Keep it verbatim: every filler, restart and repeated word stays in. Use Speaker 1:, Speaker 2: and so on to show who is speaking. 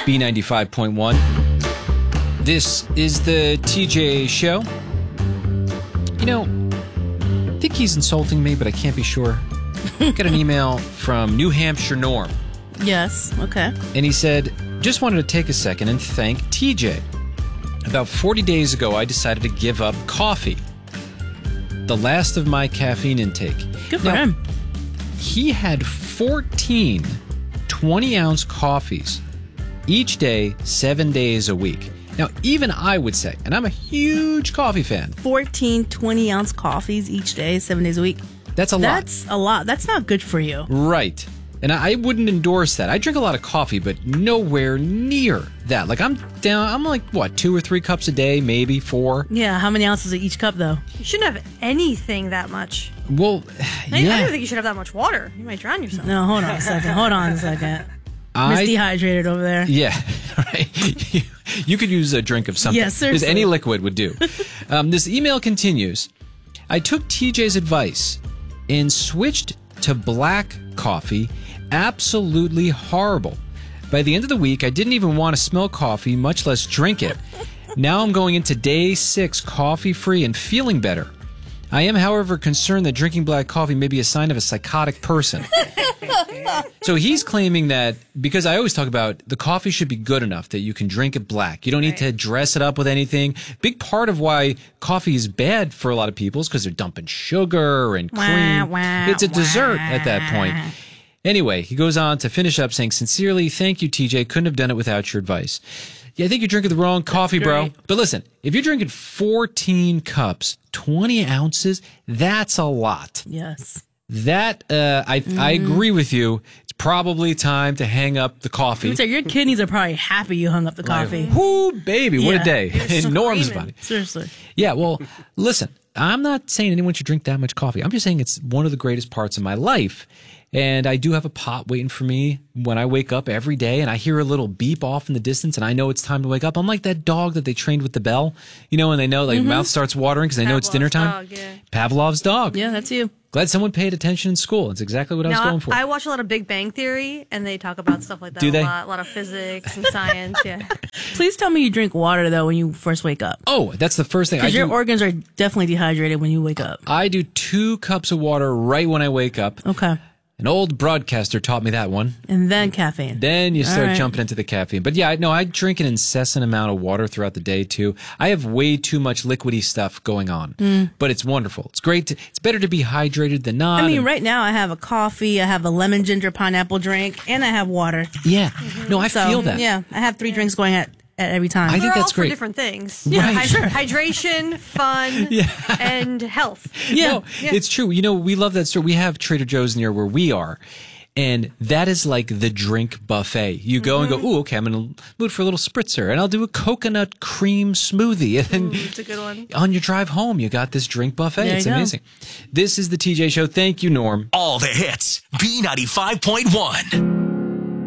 Speaker 1: B ninety-five point one. This is the T J Show. You know, I think he's insulting me, but I can't be sure. Got an email from New Hampshire Norm.
Speaker 2: Yes, okay.
Speaker 1: And he said, just wanted to take a second and thank T J. About forty days ago, I decided to give up coffee. The last of my caffeine intake.
Speaker 2: Good for
Speaker 1: now,
Speaker 2: him.
Speaker 1: He had fourteen twenty-ounce coffees each day, seven days a week. Now, even I would say, and I'm a huge coffee fan.
Speaker 2: fourteen twenty-ounce coffees each day, seven days a week.
Speaker 1: That's a lot.
Speaker 2: That's a lot. That's not good for you.
Speaker 1: Right. And I wouldn't endorse that. I drink a lot of coffee, but nowhere near that. Like, I'm down, I'm like, what, two or three cups a day, maybe four?
Speaker 2: Yeah, how many ounces of each cup, though?
Speaker 3: You shouldn't have anything that much.
Speaker 1: Well,
Speaker 3: I,
Speaker 1: yeah.
Speaker 3: I don't think you should have that much water. You might drown yourself.
Speaker 2: No, hold on a second. Hold on a second.
Speaker 1: I,
Speaker 2: Miss Dehydrated over there.
Speaker 1: Yeah, right. You, you could use a drink of something.
Speaker 2: Yeah, seriously.
Speaker 1: Because any liquid would do. um, this email continues. I took T J's advice and switched to black coffee. Absolutely horrible. By the end of the week, I didn't even want to smell coffee, much less drink it. Now I'm going into day six coffee-free and feeling better. I am, however, concerned that drinking black coffee may be a sign of a psychotic person. So he's claiming that, because I always talk about the coffee should be good enough that you can drink it black. You don't need right. to dress it up with anything. Big part of why coffee is bad for a lot of people is because they're dumping sugar and cream.
Speaker 2: Wah, wah,
Speaker 1: it's a dessert
Speaker 2: wah.
Speaker 1: at that point. Anyway, he goes on to finish up saying, sincerely, thank you, T J. Couldn't have done it without your advice. Yeah, I think you're drinking the wrong coffee, bro. But listen, if you're drinking fourteen cups, twenty ounces, that's a lot.
Speaker 2: Yes.
Speaker 1: That, uh, I mm. I agree with you. It's probably time to hang up the coffee.
Speaker 2: So your kidneys are probably happy you hung up the coffee.
Speaker 1: Like, whoo, baby, what
Speaker 2: yeah.
Speaker 1: a day. In Norm's body.
Speaker 2: Seriously.
Speaker 1: Yeah, well, listen, I'm not saying anyone should drink that much coffee. I'm just saying it's one of the greatest parts of my life. And I do have a pot waiting for me when I wake up every day, and I hear a little beep off in the distance, and I know it's time to wake up. I'm like that dog that they trained with the bell, you know, and they know, like,
Speaker 2: mm-hmm.
Speaker 1: mouth starts watering because they know it's dinner time.
Speaker 3: Dog, yeah.
Speaker 1: Pavlov's dog.
Speaker 2: Yeah, that's you.
Speaker 1: Glad someone paid attention in school. That's exactly what I was
Speaker 3: now,
Speaker 1: going for.
Speaker 3: I watch a lot of Big Bang Theory, and they talk about stuff like that
Speaker 1: Do
Speaker 3: a
Speaker 1: they?
Speaker 3: lot. A lot of physics and science, yeah.
Speaker 2: Please tell me you drink water, though, when you first wake up.
Speaker 1: Oh, that's the first thing I do.
Speaker 2: Because your organs are definitely dehydrated when you wake up.
Speaker 1: I do two cups of water right when I wake up.
Speaker 2: Okay.
Speaker 1: An old broadcaster taught me that one.
Speaker 2: And then caffeine.
Speaker 1: Then you start
Speaker 2: right.
Speaker 1: jumping into the caffeine. But yeah, no, I drink an incessant amount of water throughout the day too. I have way too much liquidy stuff going on. Mm. But it's wonderful. It's great. To, it's better to be hydrated than not.
Speaker 2: I mean,
Speaker 1: and,
Speaker 2: right now I have a coffee, I have a lemon ginger pineapple drink, and I have water.
Speaker 1: Yeah. Mm-hmm. No, I
Speaker 2: so,
Speaker 1: feel that.
Speaker 2: Yeah, I have three drinks going at, at every time.
Speaker 1: I think
Speaker 3: They're
Speaker 1: that's
Speaker 3: all for
Speaker 1: great.
Speaker 3: different things.
Speaker 1: Yeah,
Speaker 3: Hyd-
Speaker 1: sure.
Speaker 3: Hydration, fun,
Speaker 1: yeah.
Speaker 3: and health.
Speaker 2: Yeah.
Speaker 1: No,
Speaker 3: yeah.
Speaker 1: It's true. You know, we love that store. We have Trader Joe's near where we are. And that is like the drink buffet. You go mm-hmm. and go, ooh, okay, I'm in the mood for a little spritzer, and I'll do a coconut cream smoothie. And then
Speaker 3: Ooh, it's a good one.
Speaker 1: On your drive home, you got this drink buffet.
Speaker 2: There
Speaker 1: It's
Speaker 2: you go.
Speaker 1: amazing. This is the T J Show. Thank you, Norm.
Speaker 4: All the hits. B ninety-five point one.